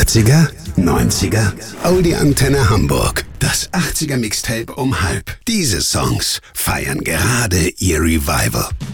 80er? 90er? Audi Antenne Hamburg. Das 80er Mixtape um halb. Diese Songs feiern gerade ihr Revival.